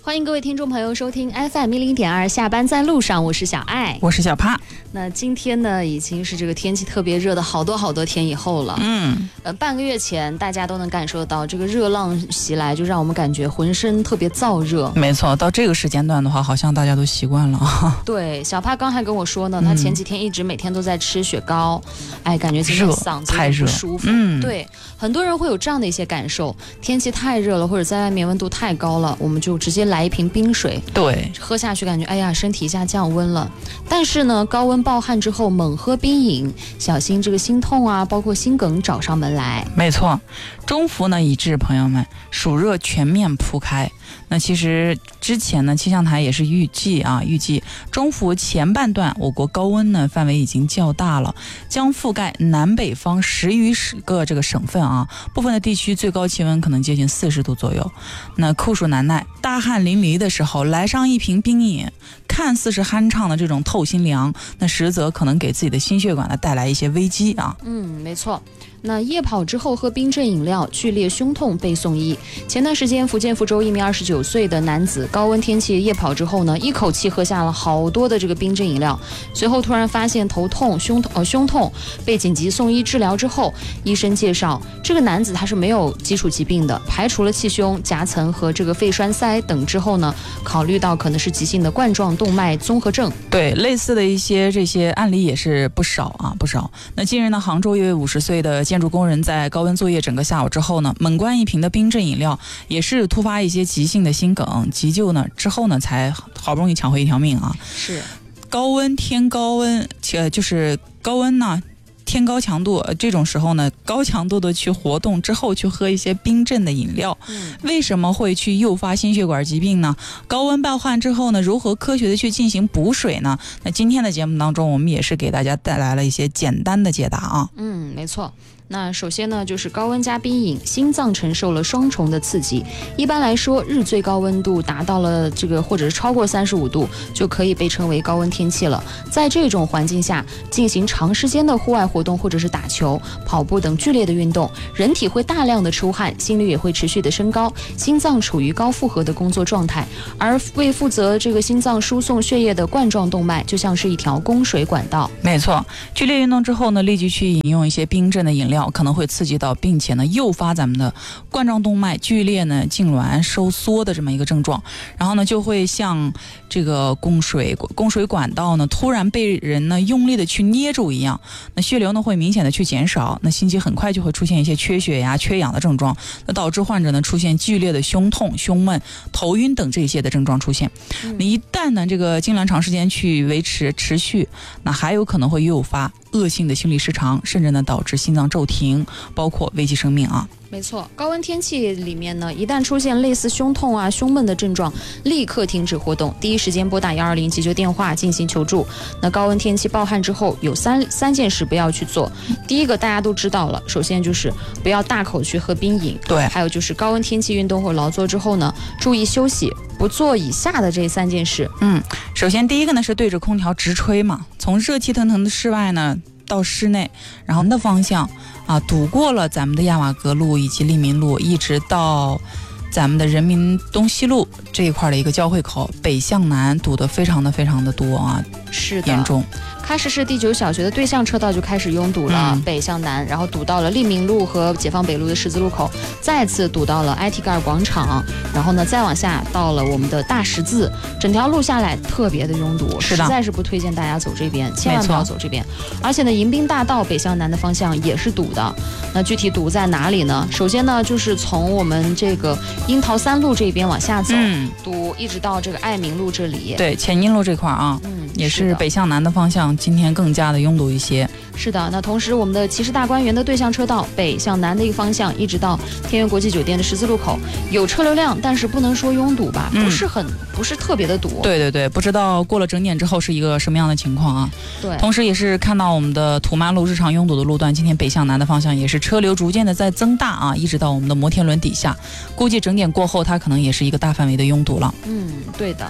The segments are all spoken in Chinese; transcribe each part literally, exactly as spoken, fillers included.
欢迎各位听众朋友收听 F M 一零点二，下班在路上，我是小爱， 我是小帕。 那今天呢，已经是这个天气特别热的好多好多天以后了。 嗯， 呃，半个月前大家都能感受到这个热浪袭来，就让我们感觉浑身特别燥热。 没错，到这个时间段的话，好像大家都习惯了。 对，小帕刚还跟我说呢，他前几天一直每天都在吃雪糕，嗯、哎，感觉今天嗓子有点不舒服。 嗯， 对，很多人会有这样的一些感受，天气太热了，或者在外面温度太高了，我们就直接来一瓶冰水， 对， 喝下去感觉哎呀，身体一下降温了。但是呢，高温暴汗之后猛喝冰饮，小心这个心痛啊，包括心梗找上门来。 没错，中伏呢已至，朋友们，暑热全面铺开。那其实之前呢，气象台也是预计啊，预计中伏前半段，我国高温呢范围已经较大了，将覆盖南北方十余个这个省份啊，部分的地区最高气温可能接近四十度左右。那酷暑难耐、大汗淋漓的时候，来上一瓶冰饮，看似是酣畅的这种透心凉，那实则可能给自己的心血管呢带来一些危机啊。 嗯，没错。那夜跑之后喝冰镇饮料，剧烈胸痛被送医。前段时间，福建福州一名二十九岁的男子，高温天气夜跑之后呢，一口气喝下了好多的这个冰镇饮料，随后突然发现头痛、胸痛、呃胸痛，被紧急送医治疗之后，医生介绍，这个男子他是没有基础疾病的，排除了气胸、夹层和这个肺栓塞等之后呢，考虑到可能是急性的冠状动脉综合症。 对，类似的一些这些案例也是不少啊，不少。那近日呢，杭州一位五十岁的建筑工人在高温作业整个下午之后呢，猛灌一瓶的冰镇饮料，也是突发一些急性的心梗，急救呢之后呢，才好不容易抢回一条命啊。 是， 高温天高温，呃，就是高温呢。天高强度，这种时候呢，高强度的去活动之后，去喝一些冰镇的饮料，嗯、为什么会去诱发心血管疾病呢？高温暴汗之后呢，如何科学的去进行补水呢？那今天的节目当中，我们也是给大家带来了一些简单的解答啊。 嗯，没错。那首先呢，就是高温加冰饮，心脏承受了双重的刺激。一般来说，日最高温度达到了这个或者是超过三十五度，就可以被称为高温天气了。在这种环境下进行长时间的户外活动，或者是打球、跑步等剧烈的运动，人体会大量的出汗，心率也会持续的升高，心脏处于高负荷的工作状态。而为负责这个心脏输送血液的冠状动脉，就像是一条供水管道。 没错，剧烈运动之后呢，立即去饮用一些冰镇的饮料，可能会刺激到，并且呢诱发咱们的冠状动脉剧烈呢痉挛收缩的这么一个症状，然后呢就会像这个供水供水管道呢突然被人呢用力的去捏住一样，那血流呢会明显的去减少，那心肌很快就会出现一些缺血呀、缺氧的症状，那导致患者呢出现剧烈的胸痛、胸闷、头晕等这些的症状出现。嗯、你一旦呢这个痉挛长时间去维持持续，那还有可能会诱发恶性的心律失常，甚至呢导致心脏骤停，包括危及生命啊。 没错，高温天气里面呢，一旦出现类似胸痛啊、胸闷的症状，立刻停止活动，第一时间拨打一二零急救电话进行求助。那高温天气暴汗之后，有三三件事不要去做。第一个大家都知道了，首先就是不要大口去喝冰饮， 对， 还有就是高温天气运动或劳作之后呢，注意休息，不做以下的这三件事。 嗯，首先第一个呢是对着空调直吹嘛，从热气腾腾的室外呢到室内，然后的方向啊，堵过了咱们的亚瓦格路以及利民路，一直到咱们的人民东西路这一块的一个交汇口，北向南堵得非常的非常的多啊， 是的， 严重。 喀什市第九小学的对向车道就开始拥堵了，嗯、北向南，然后堵到了利民路和解放北路的十字路口，再次堵到了埃提格尔广场，然后呢，再往下到了我们的大十字，整条路下来特别的拥堵， 是的， 实在是不推荐大家走这边，千万不要走这边。而且呢，迎宾大道北向南的方向也是堵的。那具体堵在哪里呢？首先呢，就是从我们这个樱桃三路这边往下走，嗯、堵一直到这个爱民路这里。 对，前进路这块啊，嗯，也是北向南的方向。今天更加的拥堵一些。 是的，那同时我们的骑士大观园的对向车道北向南的一个方向，一直到天悦国际酒店的十字路口有车流量，但是不能说拥堵吧，嗯、不是很不是特别的堵。 对对对，不知道过了整点之后是一个什么样的情况啊？ 对， 同时也是看到我们的土马路日常拥堵的路段，今天北向南的方向也是车流逐渐的在增大啊，一直到我们的摩天轮底下，估计整点过后它可能也是一个大范围的拥堵了。 嗯，对的。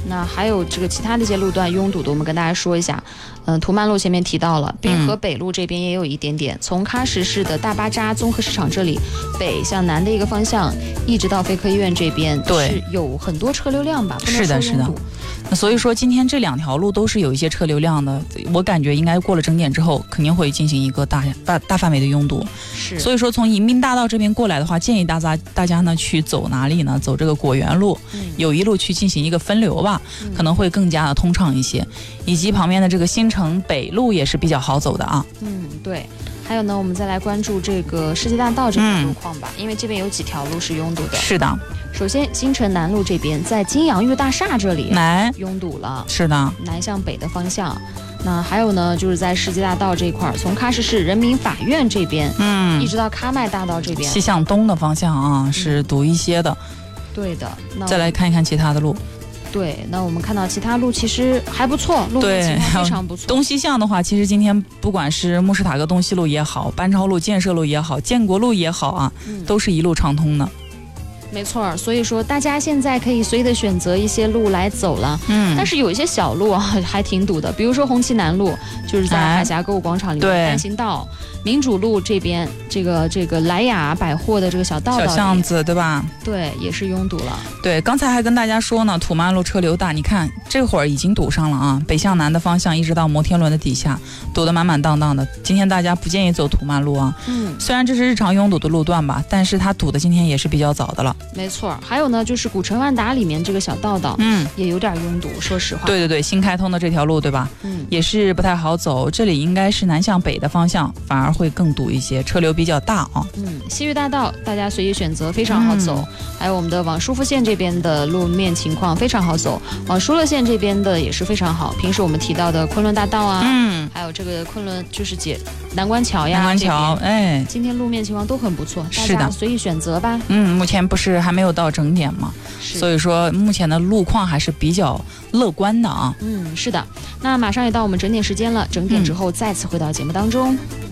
那还有这个其他的一些路段拥堵的，我们跟大家说一下。嗯，图曼路前面提到了，滨河北路这边也有一点点，从喀什市的大巴扎综合市场这里北向南的一个方向，一直到肺科医院这边， 对， 是有很多车流量吧？ 是的，是的。那所以说今天这两条路都是有一些车流量的，我感觉应该过了整点之后，肯定会进行一个大大大范围的拥堵。 是， 所以说从迎宾大道这边过来的话，建议大家大家呢去走哪里呢？走这个果园路， 嗯、 友谊路去进行一个分流吧，嗯、可能会更加的通畅一些。以及旁边的这个新城北路也是比较好走的啊。 嗯，对。还有呢，我们再来关注这个世纪大道这边路况吧、嗯，因为这边有几条路是拥堵的。 是的。 首先，新城南路这边在金洋玉大厦这里来拥堵了。 是的， 南向北的方向。那还有呢，就是在世纪大道这块，从喀什市人民法院这边， 嗯， 一直到喀麦大道这边， 西向东的方向啊，是堵一些的。 嗯、对的。那再来看一看其他的路。 对，那我们看到其他路其实还不错，路面情况非常不错。 东西向的话，其实今天不管是慕士塔格东西路也好，班超路、建设路也好，建国路也好啊，嗯、都是一路畅通的。 没错，所以说大家现在可以随意的选择一些路来走了。 嗯， 但是有一些小路啊还挺堵的，比如说红旗南路，就是在海峡购物广场里面单行道。民主路这边，这个这个莱雅百货的这个小道道小巷子，对吧？ 对，也是拥堵了。 对，刚才还跟大家说呢，土曼路车流大，你看这会儿已经堵上了啊！北向南的方向一直到摩天轮的底下，堵得满满当当的。今天大家不建议走土曼路啊。 嗯， 虽然这是日常拥堵的路段吧，但是它堵的今天也是比较早的了。 没错，还有呢，就是古城万达里面这个小道道， 嗯， 也有点拥堵。说实话， 对对对，新开通的这条路，对吧？ 嗯， 也是不太好走。这里应该是南向北的方向，反而会更堵一些。车流比较大啊。 嗯，西域大道大家随意选择，非常好走。嗯、还有我们的往舒福县这边的路面情况非常好走，往疏勒县这边的也是非常好。平时我们提到的昆仑大道啊， 嗯， 还有这个昆仑就是解南关桥呀， 南关桥，哎， 今天路面情况都很不错， 是的， 大家随意选择吧。 嗯，目前不是还没有到整点嘛，所以说目前的路况还是比较乐观的啊。 嗯，是的。那马上也到我们整点时间了，整点之后再次回到节目当中。嗯